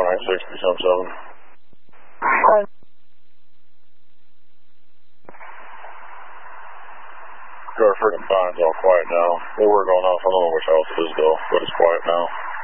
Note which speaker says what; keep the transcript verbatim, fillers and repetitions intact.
Speaker 1: four nine six three seven seven. Garford and Bond's all quiet now. They were going off. I don't know which house it is though, but it's quiet now.